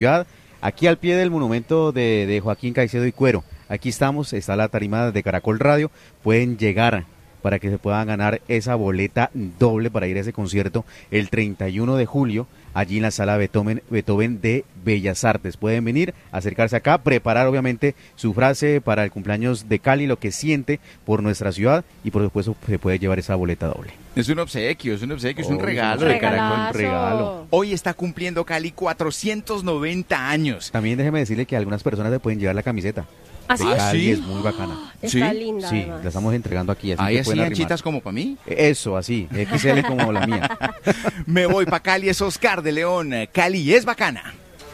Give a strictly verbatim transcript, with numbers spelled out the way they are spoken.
ciudad, aquí al pie del monumento de, de Joaquín Caicedo y Cuero. Aquí estamos, está la tarima de Caracol Radio, pueden llegar para que se puedan ganar esa boleta doble para ir a ese concierto el treinta y uno de julio, allí en la sala Beethoven, Beethoven de Bellas Artes. Pueden venir, acercarse acá, preparar obviamente su frase para el cumpleaños de Cali, lo que siente por nuestra ciudad, y por supuesto se puede llevar esa boleta doble. Es un obsequio, es un obsequio, es un Oh, regalo un de Caracol. regalazo. Regalo. Hoy está cumpliendo Cali cuatrocientos noventa años. También déjeme decirle que algunas personas se pueden llevar la camiseta. ¿Ah, sí? De Cali, ¿Sí? es muy bacana. Está ¿Sí? linda, Sí, además. la estamos entregando aquí. Así Ahí que así pueden arrimar. anchitas como para mí. Eso, así, equis ele como la mía. Me voy para Cali, es Oscar de León. Cali es bacana.